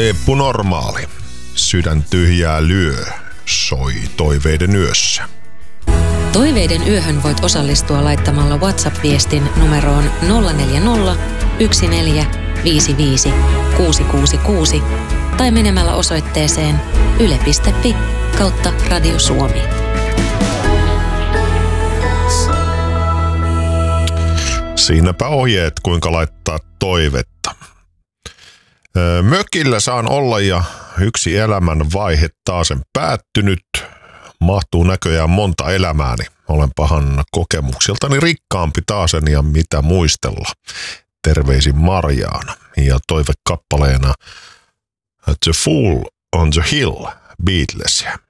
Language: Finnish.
Eppu Normaali. Sydän tyhjää lyö. Soi Toiveiden yössä. Toiveiden yöhön voit osallistua laittamalla WhatsApp-viestin numeroon 040 1455 666 tai menemällä osoitteeseen yle.fi/Radio Suomi. Siinäpä ohjeet, kuinka laittaa toivetta. Mökillä saan olla ja yksi elämän vaihe taasen päättynyt. Mahtuu näköjään monta elämääni. Olenpahan kokemuksiltani rikkaampi taasen ja mitä muistella. Terveisin Marjaana ja toivekappaleena The Fool on the Hill, Beatles.